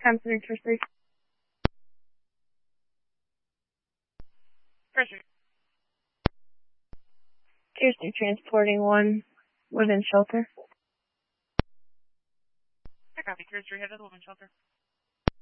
Time 3 for 3. Pressure. Tier 3 transporting 1 within shelter. I copy. Tier 3 headed to living shelter.